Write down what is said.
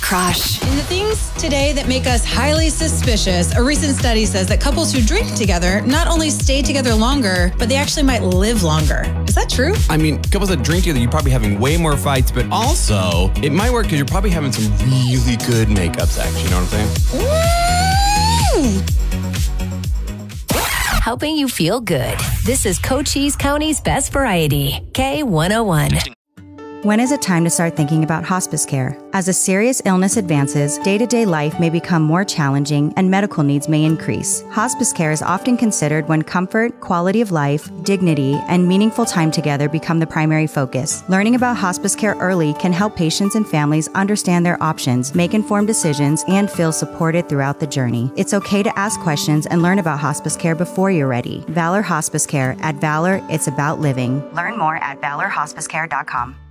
crush. In the things today that make us highly suspicious, a recent study says that couples who drink together not only stay together longer, but they actually might live longer. Is that true? I mean, couples that drink together, you're probably having way more fights, but also it might work because you're probably having some really good makeup sex. You know what I'm saying? Helping you feel good. This is Cochise County's Best Variety, K101. When is it time to start thinking about hospice care? As a serious illness advances, day-to-day life may become more challenging and medical needs may increase. Hospice care is often considered when comfort, quality of life, dignity, and meaningful time together become the primary focus. Learning about hospice care early can help patients and families understand their options, make informed decisions, and feel supported throughout the journey. It's okay to ask questions and learn about hospice care before you're ready. Valor Hospice Care. At Valor, it's about living. Learn more at valorhospicecare.com.